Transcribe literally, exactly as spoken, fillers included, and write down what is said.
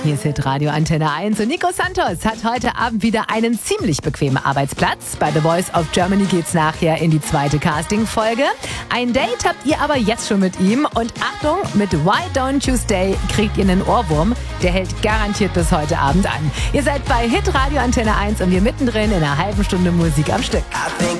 Hier ist Hitradio Antenne eins und Nico Santos hat heute Abend wieder einen ziemlich bequemen Arbeitsplatz. Bei The Voice of Germany geht's nachher in die zweite Casting-Folge. Ein Date habt ihr aber jetzt schon mit ihm und Achtung, mit Why Don't You Stay kriegt ihr einen Ohrwurm. Der hält garantiert bis heute Abend an. Ihr seid bei Hitradio Antenne eins und wir mittendrin in einer halben Stunde Musik am Stück.